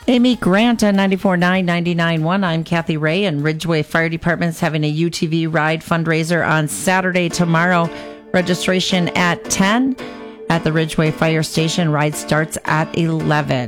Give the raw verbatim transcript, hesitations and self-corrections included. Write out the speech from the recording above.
Amy Grant on ninety-four point nine, ninety-nine point one. I'm Kathy Ray, and Ridgeway Fire Department's having a U T V ride fundraiser on Saturday tomorrow. Registration at ten at the Ridgeway Fire Station. Ride starts at eleven.